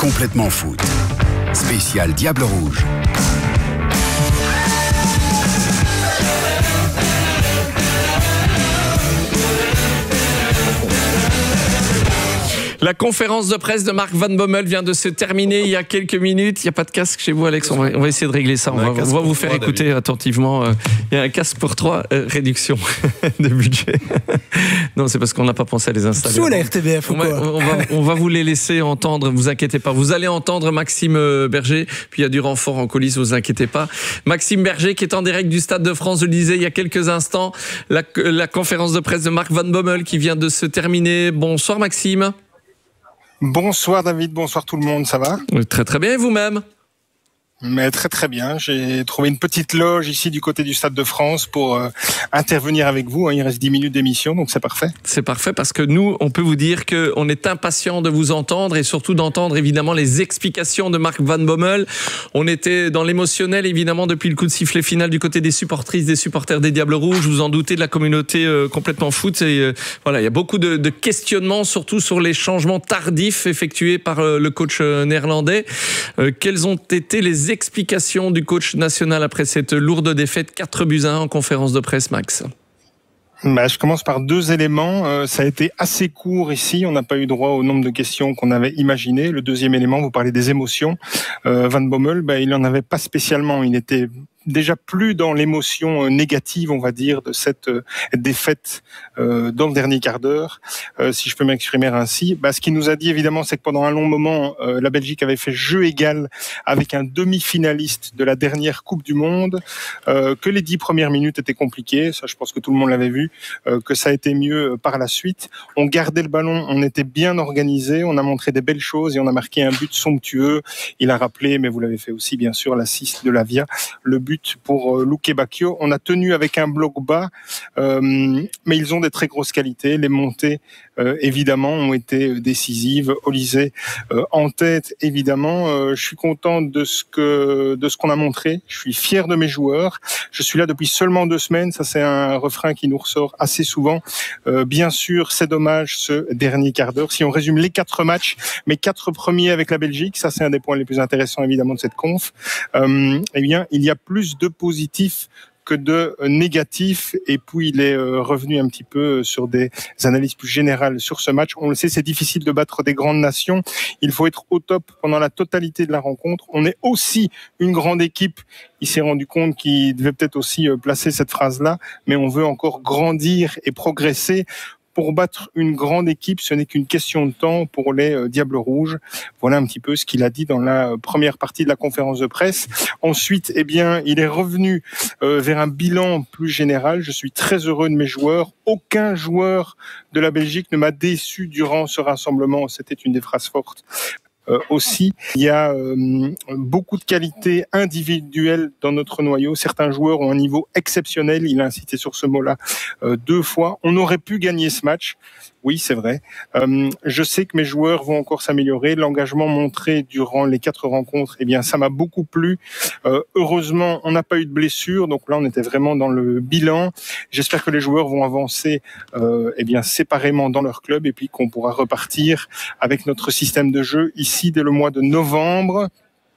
Complètement foot. Spécial Diable Rouge. La conférence de presse de Mark Van Bommel vient de se terminer il y a quelques minutes. Il n'y a pas de casque chez vous, Alex. On va essayer de régler ça. On va vous faire écouter attentivement. Il y a un casque pour 3, réduction de budget. Non, c'est parce qu'on n'a pas pensé à les installer. Sous la RTBF ou quoi ? On va vous les laisser entendre, ne vous inquiétez pas. Vous allez entendre Maxime Berger, puis il y a du renfort en coulisses, ne vous inquiétez pas. Maxime Berger qui est en direct du Stade de France, je le disais il y a quelques instants. La conférence de presse de Mark Van Bommel qui vient de se terminer. Bonsoir Maxime. Bonsoir David, bonsoir tout le monde, ça va ? Très très bien, et vous-même ? Mais très très bien, j'ai trouvé une petite loge ici du côté du Stade de France pour intervenir avec vous. Il reste 10 minutes d'émission, donc c'est parfait. C'est parfait parce que nous, on peut vous dire qu'on est impatients de vous entendre et surtout d'entendre évidemment les explications de Mark Van Bommel. On était dans l'émotionnel évidemment depuis le coup de sifflet final du côté des supportrices, des supporters des Diables Rouges. Vous en doutez, de la communauté complètement foot. Et, voilà, il y a beaucoup de questionnements, surtout sur les changements tardifs effectués par le coach néerlandais. Quelles ont été les explications du coach national après cette lourde défaite 4-1 en conférence de presse, Max? Je commence par 2 éléments. Ça a été assez court ici. On n'a pas eu droit au nombre de questions qu'on avait imaginé. Le deuxième élément, vous parlez des émotions. Van Bommel, il n'en avait pas spécialement. Il était déjà plus dans l'émotion négative, on va dire, de cette défaite dans le dernier quart d'heure, si je peux m'exprimer ainsi. Ce qu'il nous a dit, évidemment, c'est que pendant un long moment, la Belgique avait fait jeu égal avec un demi-finaliste de la dernière Coupe du Monde, que les 10 premières minutes étaient compliquées, ça je pense que tout le monde l'avait vu, que ça a été mieux par la suite. On gardait le ballon, on était bien organisé, on a montré des belles choses et on a marqué un but somptueux. Il a rappelé, mais vous l'avez fait aussi bien sûr, l'assist de Lavia, le but pour Luque Bacchio. On a tenu avec un bloc bas, mais ils ont des très grosses qualités. Les montées, évidemment, ont été décisives. Olysée en tête, évidemment. Je suis content de ce qu'on a montré. Je suis fier de mes joueurs. Je suis là depuis seulement 2 semaines. Ça, c'est un refrain qui nous ressort assez souvent. Bien sûr, c'est dommage ce dernier quart d'heure. Si on résume les 4 matchs, mes 4 premiers avec la Belgique, ça, c'est un des points les plus intéressants, évidemment, de cette conf. Eh bien, il y a plus de positifs que de négatifs, et puis il est revenu un petit peu sur des analyses plus générales sur ce match. On le sait, c'est difficile de battre des grandes nations, il faut être au top pendant la totalité de la rencontre. On est aussi une grande équipe, il s'est rendu compte qu'il devait peut-être aussi placer cette phrase-là, mais on veut encore grandir et progresser. Pour battre une grande équipe, ce n'est qu'une question de temps pour les Diables Rouges. Voilà un petit peu ce qu'il a dit dans la première partie de la conférence de presse. Ensuite, il est revenu vers un bilan plus général. Je suis très heureux de mes joueurs. Aucun joueur de la Belgique ne m'a déçu durant ce rassemblement. C'était une des phrases fortes. Aussi, il y a beaucoup de qualités individuelles dans notre noyau. Certains joueurs ont un niveau exceptionnel. Il a insisté sur ce mot-là 2 fois. On aurait pu gagner ce match. Oui, c'est vrai. Je sais que mes joueurs vont encore s'améliorer. L'engagement montré durant les 4 rencontres, ça m'a beaucoup plu. Heureusement, on n'a pas eu de blessure. Donc là, on était vraiment dans le bilan. J'espère que les joueurs vont avancer séparément dans leur club et puis qu'on pourra repartir avec notre système de jeu ici dès le mois de novembre.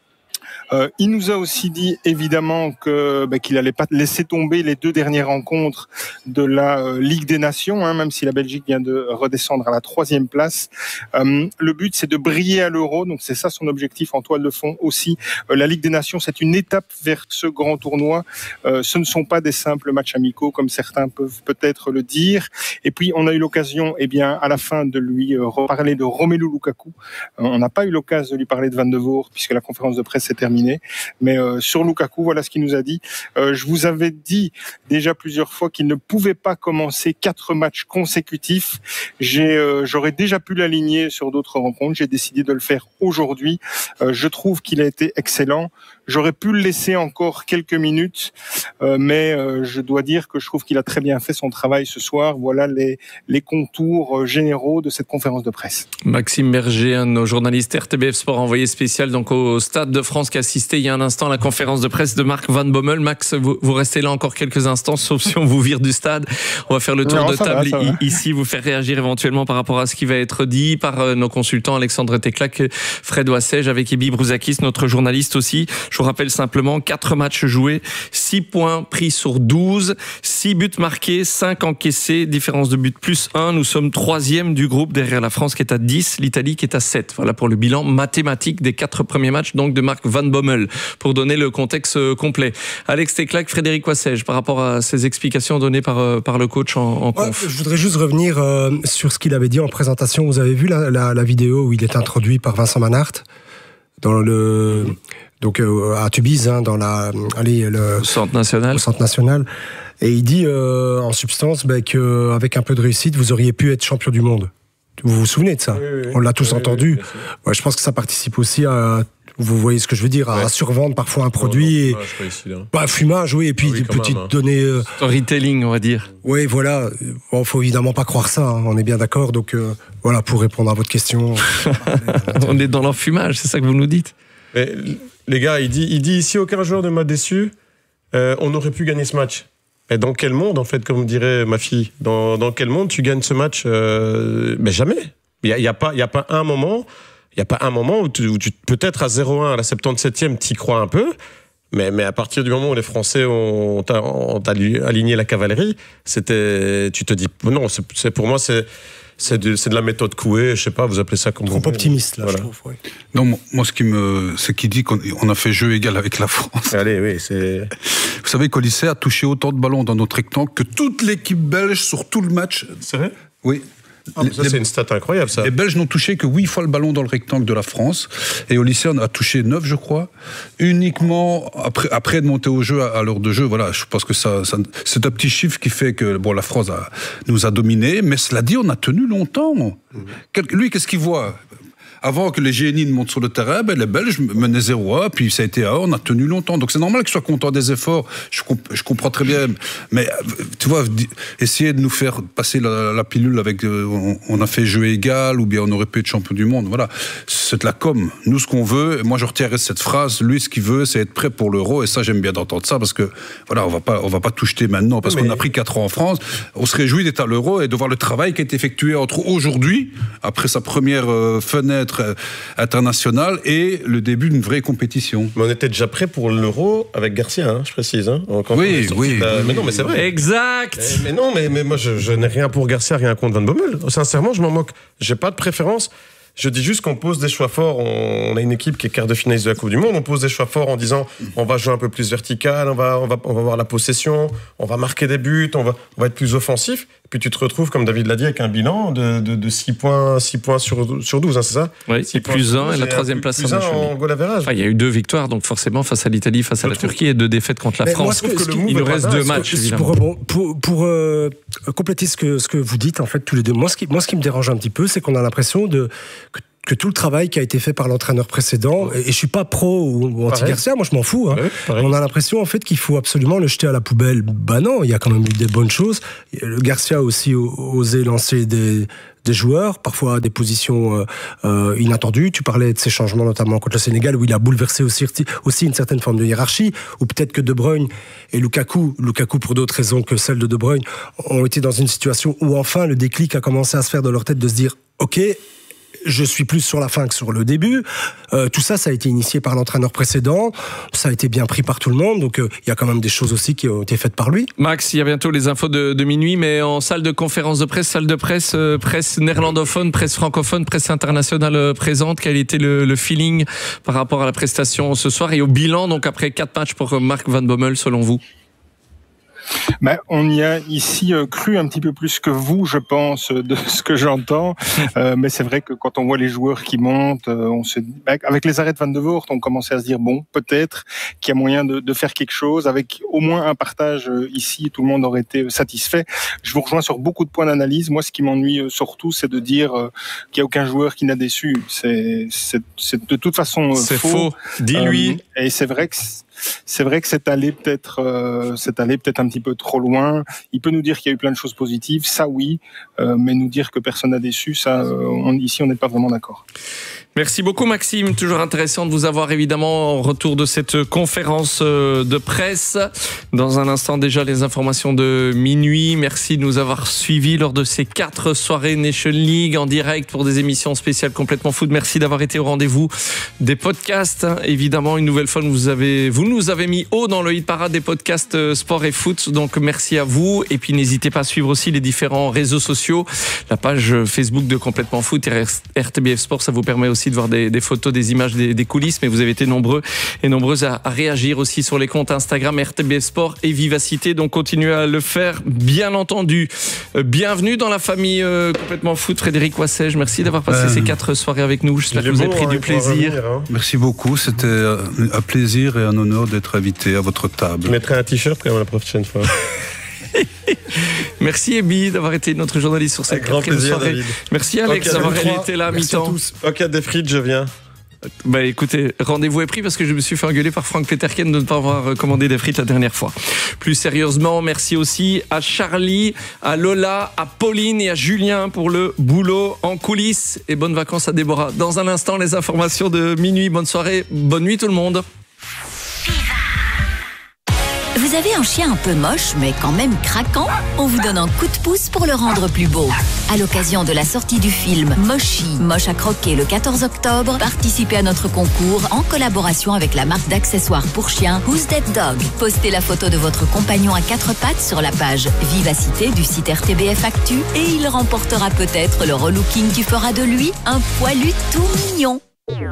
Il nous a aussi dit évidemment qu'il allait pas laisser tomber les 2 dernières rencontres de la Ligue des Nations, même si la Belgique vient de redescendre à la 3e place. Le but, c'est de briller à l'Euro, donc c'est ça son objectif en toile de fond aussi. La Ligue des Nations, c'est une étape vers ce grand tournoi. Ce ne sont pas des simples matchs amicaux comme certains peuvent peut-être le dire. Et puis on a eu l'occasion, à la fin, de lui reparler de Romelu Lukaku. On n'a pas eu l'occasion de lui parler de Van de Voort puisque la conférence de presse s'est terminée. Mais sur Lukaku, voilà ce qu'il nous a dit. Je vous avais dit déjà plusieurs fois qu'il ne pouvait pas commencer 4 matchs consécutifs. J'aurais déjà pu l'aligner sur d'autres rencontres. J'ai décidé de le faire aujourd'hui. Je trouve qu'il a été excellent. J'aurais pu le laisser encore quelques minutes, mais je dois dire que je trouve qu'il a très bien fait son travail ce soir. Voilà les contours généraux de cette conférence de presse. Maxime Berger, un de nos journalistes RTBF Sport envoyé spécial donc au Stade de France qui a assisté il y a un instant à la conférence de presse de Mark Van Bommel. Max, vous restez là encore quelques instants, sauf si on vous vire du stade. On va faire le tour de table ici, vous faire réagir éventuellement par rapport à ce qui va être dit par nos consultants Alexandre Teclac, Fred Wassège avec Ebi Brouzakis, notre journaliste aussi. Je vous rappelle simplement 4 matchs joués, 6 points pris sur 12, 6 buts marqués, 5 encaissés, différence de but plus 1. Nous sommes 3e du groupe derrière la France qui est à 10, l'Italie qui est à 7. Voilà pour le bilan mathématique des 4 premiers matchs donc de Mark Van Bommel pour donner le contexte complet. Alex Teclac, Frédéric Wassège, par rapport à ces explications données par le coach en conf. Je voudrais juste revenir sur ce qu'il avait dit en présentation. Vous avez vu la vidéo où il est introduit par Vincent Manhart dans donc à Tubize, dans le centre national. Au centre national. Et il dit en substance qu'avec un peu de réussite, vous auriez pu être champion du monde. Vous vous souvenez de ça? Oui. On l'a tous entendu. Ouais, je pense que ça participe aussi à... Vous voyez ce que je veux dire, à survendre parfois un produit. Fumage, oui, et puis des petites données... Storytelling, on va dire. Oui, voilà. Bon, faut évidemment pas croire ça, on est bien d'accord. Donc voilà, pour répondre à votre question... On est dans l'enfumage, c'est ça que vous nous dites. Mais, les gars, il dit ici, aucun joueur ne m'a déçu, on aurait pu gagner ce match. Et dans quel monde, en fait, comme dirait ma fille, dans quel monde tu gagnes ce match mais jamais. Il y a pas un moment... Il n'y a pas un moment où tu peut-être à 0-1 à la 77e, t'y crois un peu, mais à partir du moment où les Français ont aligné la cavalerie, tu te dis non, pour moi c'est de la méthode Coué, je sais pas, vous appelez ça comme trop optimiste là, voilà. Je trouve. Oui. Non, moi c'est qu'il dit qu'on a fait jeu égal avec la France. Allez, oui, c'est. Vous savez qu'Olyssée a touché autant de ballons dans notre rectangle que toute l'équipe belge sur tout le match. C'est vrai ? Oui. Ça, c'est une stat incroyable, ça. Les Belges n'ont touché que 8 fois le ballon dans le rectangle de la France. Et Olyssée en a touché 9, je crois. Uniquement après de monter au jeu, à l'heure de jeu. Voilà, je pense que ça c'est un petit chiffre qui fait que la France nous a dominés. Mais cela dit, on a tenu longtemps. Lui, qu'est-ce qu'il voit ? Avant que les génies montent sur le terrain, les Belges menaient 0-1, puis ça a été on a tenu longtemps. Donc c'est normal qu'ils soient contents des efforts. Je comprends très bien. Mais tu vois, essayer de nous faire passer la pilule avec on a fait jeu égal ou bien on aurait pu être champion du monde. Voilà, c'est de la com. Nous, ce qu'on veut, moi je retirerai cette phrase. Lui, ce qu'il veut, c'est être prêt pour l'Euro. Et ça, j'aime bien d'entendre ça parce que voilà, on va pas tout jeter maintenant parce qu'on a pris 4 ans en France. On se réjouit d'être à l'Euro et de voir le travail qui a été effectué entre aujourd'hui, après sa première fenêtre international et le début d'une vraie compétition. Mais on était déjà prêt pour l'Euro avec Garcia, je précise. Oui. Mais non, mais c'est vrai. Exact. Mais non, mais moi je n'ai rien pour Garcia, rien contre Van Bommel. Sincèrement, je m'en moque. J'ai pas de préférence. Je dis juste qu'on pose des choix forts. On a une équipe qui est quart de finaliste de la Coupe du Monde. On pose des choix forts en disant on va jouer un peu plus vertical, on va avoir la possession, on va marquer des buts, on va être plus offensif. Puis tu te retrouves, comme David l'a dit, avec un bilan de 6 points sur 12, c'est ça ? Oui, c'est plus 1 et la 3e place en goal average. Il y a eu 2 victoires, donc forcément face à l'Italie, face à la Turquie et 2 défaites contre la France. Il nous reste 2 matchs, évidemment. Pour compléter ce que vous dites, en fait, tous les deux, moi, ce qui me dérange un petit peu, c'est qu'on a l'impression que tout le travail qui a été fait par l'entraîneur précédent, et je suis pas pro ou anti-Garcia, moi je m'en fous, on a l'impression en fait qu'il faut absolument le jeter à la poubelle. Bah non, il y a quand même eu des bonnes choses. Le Garcia a aussi osé lancer des joueurs, parfois à des positions inattendues. Tu parlais de ces changements notamment contre le Sénégal où il a bouleversé aussi une certaine forme de hiérarchie, ou peut-être que De Bruyne et Lukaku pour d'autres raisons que celle de De Bruyne, ont été dans une situation où enfin le déclic a commencé à se faire dans leur tête de se dire ok, je suis plus sur la fin que sur le début. Tout ça a été initié par l'entraîneur précédent. Ça a été bien pris par tout le monde. Donc, il y a quand même des choses aussi qui ont été faites par lui. Max, il y a bientôt les infos de minuit, mais en salle de conférence de presse, presse néerlandophone, presse francophone, presse internationale présente. Quel était le feeling par rapport à la prestation ce soir et au bilan, donc après 4 matchs pour Mark Van Bommel, selon vous ? On y a ici cru un petit peu plus que vous, je pense, de ce que j'entends. Mais c'est vrai que quand on voit les joueurs qui montent, avec les arrêts de Van de Voort, on commençait à se dire bon, peut-être qu'il y a moyen de faire quelque chose. Avec au moins un partage ici, tout le monde aurait été satisfait. Je vous rejoins sur beaucoup de points d'analyse. Moi, ce qui m'ennuie surtout, c'est de dire qu'il n'y a aucun joueur qui n'a déçu. C'est de toute façon c'est faux. Dis-lui. Et c'est vrai que c'est allé peut-être un petit peu trop loin. Il peut nous dire qu'il y a eu plein de choses positives, ça oui, mais nous dire que personne n'a déçu, ça, ici on n'est pas vraiment d'accord. Merci beaucoup Maxime, toujours intéressant de vous avoir évidemment en retour de cette conférence de presse. Dans un instant déjà les informations de minuit. Merci de nous avoir suivis lors de ces 4 soirées Nation League en direct pour des émissions spéciales complètement foot. Merci d'avoir été au rendez-vous des podcasts. Évidemment, une nouvelle fois, vous nous avez mis haut dans le hit parade des podcasts sport et foot. Donc merci à vous. Et puis n'hésitez pas à suivre aussi les différents réseaux sociaux. La page Facebook de Complètement Foot et RTBF Sport, ça vous permet aussi de voir des photos, des images des coulisses, mais vous avez été nombreux et nombreuses à réagir aussi sur les comptes Instagram RTBF Sport et Vivacité, donc continuez à le faire, bien entendu. Bienvenue dans la famille Complètement Foot, Frédéric Wassège, merci d'avoir passé ces 4 soirées avec nous, j'espère que vous avez pris du plaisir. Revenir, Merci beaucoup, c'était un plaisir et un honneur d'être invité à votre table. Je mettrai un t-shirt quand même la prochaine fois. Merci Ebi d'avoir été notre journaliste sur cette grand plaisir, soirée. David. Merci Alex d'avoir été là à mi-temps. Ok, des frites, je viens. Écoutez, rendez-vous est pris parce que je me suis fait engueuler par Franck Peterken de ne pas avoir commandé des frites la dernière fois. Plus sérieusement, merci aussi à Charlie, à Lola, à Pauline et à Julien pour le boulot en coulisses. Et bonnes vacances à Déborah. Dans un instant, les informations de minuit. Bonne soirée, bonne nuit tout le monde. Vous avez un chien un peu moche, mais quand même craquant? On vous donne un coup de pouce pour le rendre plus beau. À l'occasion de la sortie du film Moshi, moche à croquer le 14 octobre, participez à notre concours en collaboration avec la marque d'accessoires pour chiens Who's That Dog. Postez la photo de votre compagnon à 4 pattes sur la page Vivacité du site RTBF Actu et il remportera peut-être le relooking qui fera de lui un poilu tout mignon.